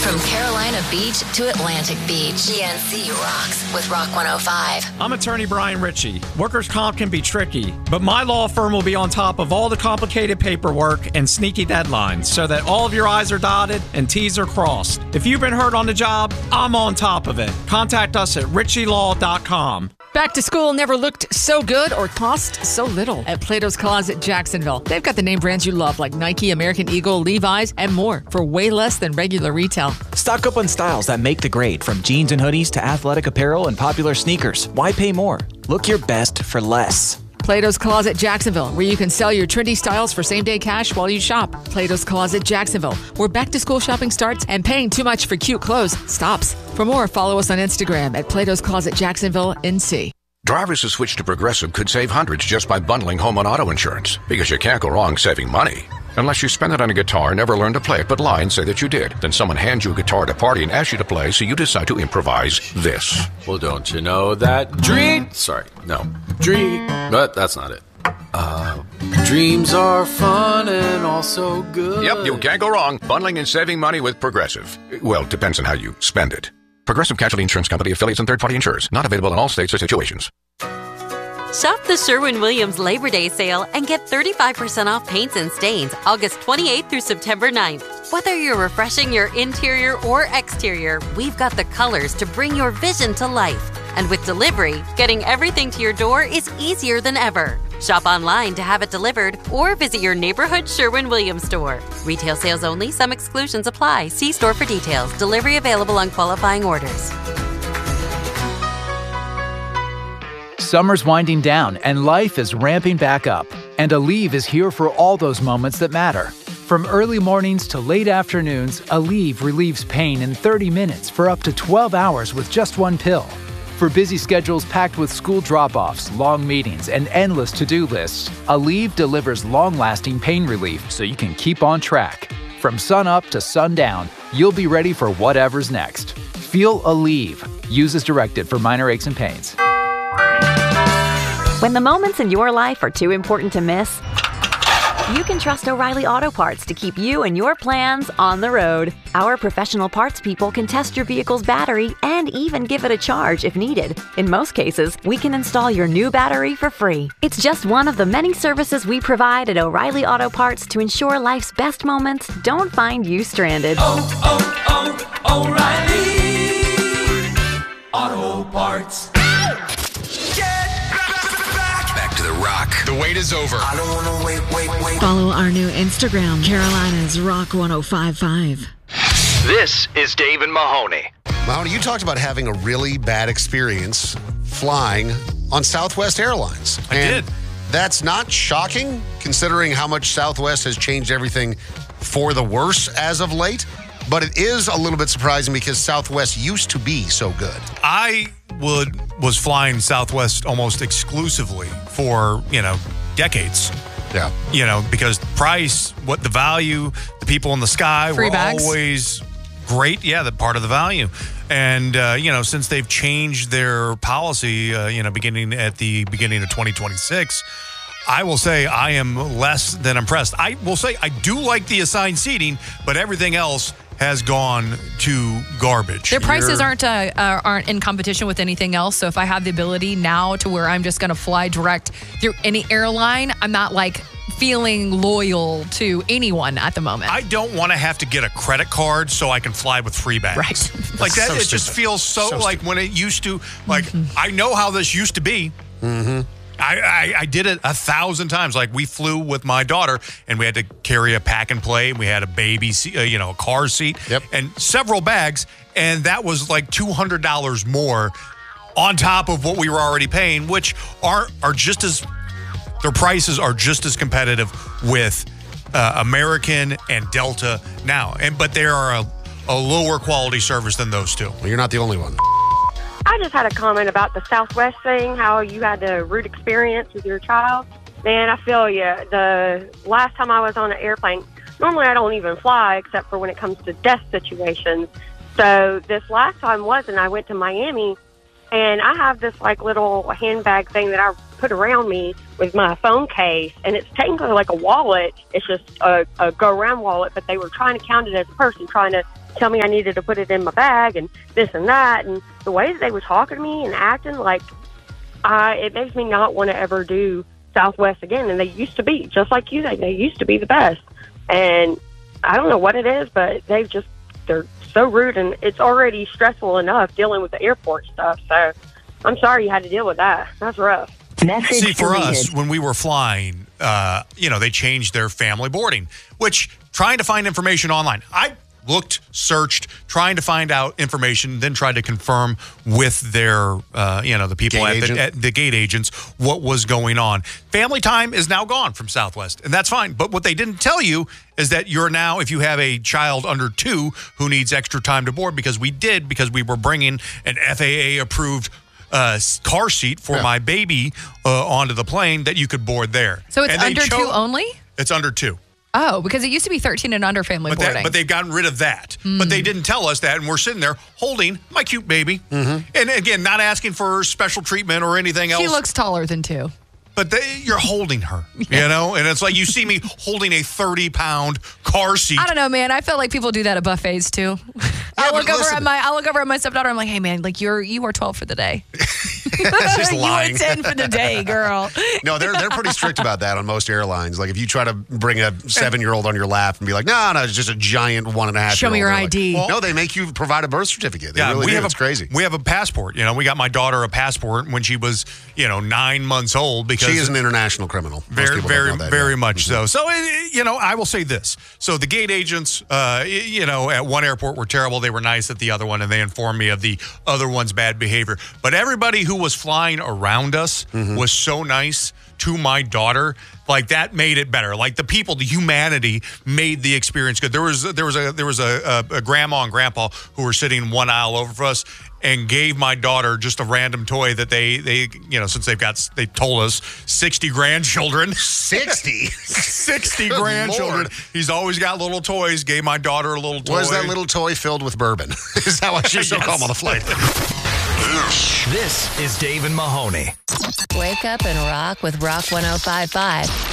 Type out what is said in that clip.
From Carolina Beach to Atlantic Beach, GNC rocks with Rock 105. I'm attorney Brian Ritchie. Workers' comp can be tricky, but my law firm will be on top of all the complicated paperwork and sneaky deadlines so that all of your I's are dotted and T's are crossed. If you've been hurt on the job, I'm on top of it. Contact us at ritchielaw.com. Back to school never looked so good or cost so little at Plato's Closet Jacksonville. They've got the name brands you love like Nike, American Eagle, Levi's, and more for way less than regular retail. Stock up on styles that make the grade, from jeans and hoodies to athletic apparel and popular sneakers. Why pay more? Look your best for less. Plato's Closet Jacksonville, where you can sell your trendy styles for same-day cash while you shop. Plato's Closet Jacksonville, where back-to-school shopping starts and paying too much for cute clothes stops. For more, follow us on Instagram at Plato's Closet Jacksonville NC. Drivers who switch to Progressive could save hundreds just by bundling home and auto insurance, because you can't go wrong saving money. Unless you spend it on a guitar and never learn to play it but lie and say that you did. Then someone hands you a guitar at a party and asks you to play, so you decide to improvise this. Well, don't you know that but that's not it. Dreams are fun and also good. Yep, you can't go wrong bundling and saving money with Progressive. Well, depends on how you spend it. Progressive Casualty Insurance Company, affiliates, and third-party insurers. Not available in all states or situations. Shop the Sherwin-Williams Labor Day sale and get 35% off paints and stains August 28th through September 9th. Whether you're refreshing your interior or exterior, we've got the colors to bring your vision to life. And with delivery, getting everything to your door is easier than ever. Shop online to have it delivered or visit your neighborhood Sherwin-Williams store. Retail sales only. Some exclusions apply. See store for details. Delivery available on qualifying orders. Summer's winding down and life is ramping back up. And Aleve is here for all those moments that matter. From early mornings to late afternoons, Aleve relieves pain in 30 minutes for up to 12 hours with just one pill. For busy schedules packed with school drop-offs, long meetings, and endless to-do lists, Aleve delivers long-lasting pain relief so you can keep on track. From sun up to sundown, you'll be ready for whatever's next. Feel Aleve. Use as directed for minor aches and pains. When the moments in your life are too important to miss, you can trust O'Reilly Auto Parts to keep you and your plans on the road. Our professional parts people can test your vehicle's battery and even give it a charge if needed. In most cases, we can install your new battery for free. It's just one of the many services we provide at O'Reilly Auto Parts to ensure life's best moments don't find you stranded. O'Reilly Auto Parts. The wait is over. I don't want to wait. Follow our new Instagram, Carolina's Rock 105.5. This is Dave and Mahoney. Mahoney, you talked about having a really bad experience flying on Southwest Airlines. I did. That's not shocking, considering how much Southwest has changed everything for the worse as of late. But it is a little bit surprising because Southwest used to be so good. I was flying Southwest almost exclusively for, decades. Yeah. Because price, the value, the people in the sky Free were bags. always great. Yeah, the part of the value. And, since they've changed their policy, beginning of 2026, I will say I am less than impressed. I will say I do like the assigned seating, but everything else has gone to garbage. Their prices aren't in competition with anything else. So if I have the ability now to where I'm just going to fly direct through any airline, I'm not feeling loyal to anyone at the moment. I don't want to have to get a credit card so I can fly with free bags. Right. Like that, so it just feels so like when it used to, I know how this used to be. Mm-hmm. I did it 1,000 times. Like we flew with my daughter and we had to carry a pack and play. And we had a baby seat, a car seat and several bags. And that was like $200 more on top of what we were already paying, which are just as, their prices are just as competitive with American and Delta now. But they are a lower quality service than those two. Well, you're not the only one. I just had a comment about the Southwest thing, how you had a rude experience with your child. Man, I feel you. The last time I was on an airplane, normally I don't even fly except for when it comes to death situations. So this last time wasn't. I went to Miami, And I have this like little handbag thing that I put around me with my phone case, and it's technically like a wallet. It's just a go-around wallet, but they were trying to count it as a person, trying to tell me I needed to put it in my bag and this and that. And the way that they were talking to me and acting, like, it makes me not want to ever do Southwest again. And they used to be, just like you, they used to be the best. And I don't know what it is, but they're so rude, and it's already stressful enough dealing with the airport stuff. So I'm sorry you had to deal with that. That's rough. See, for us, when we were flying, they changed their family boarding, which trying to find information online, I looked, searched, trying to find out information, then tried to confirm with their, the people at the gate agents what was going on. Family time is now gone from Southwest, and that's fine. But what they didn't tell you is that you're now, if you have a child under 2 who needs extra time to board, because we were bringing an FAA-approved car seat for my baby onto the plane, that you could board there. So it's under 2 only? It's under 2. Oh, because it used to be 13 and under family boarding. But they've gotten rid of that. But they didn't tell us that, and we're sitting there holding my cute baby. And again, not asking for special treatment or anything else. She looks taller than 2. But you're holding her, and it's like you see me holding a 30-pound car seat. I don't know, man. I feel like people do that at buffets too. I look over at my stepdaughter. I'm like, hey, man, like you are 12 for the day. She's lying. You are 10 for the day, girl. No, they're pretty strict about that on most airlines. Like if you try to bring a 7-year-old on your lap and be like, no, it's just a giant 1.5-year-old. Show me your ID. Like, no, they make you provide a birth certificate. They really do. It's crazy. We have a passport. We got my daughter a passport when she was, 9 months old, because she is an international criminal. Very much so. So, I will say this. So the gate agents, at one airport were terrible. They were nice at the other one, and they informed me of the other one's bad behavior. But everybody who was flying around us was so nice to my daughter. Like, that made it better. Like, the people, the humanity made the experience good. There was a grandma and grandpa who were sitting one aisle over for us, and gave my daughter just a random toy that they since they told us 60 grandchildren. 60 grandchildren. Lord. He's always got little toys. Gave my daughter a little toy. Was that little toy filled with bourbon? Is how I should call him on the flight. This is Dave and Mahoney. Wake up and rock with Rock 105.5.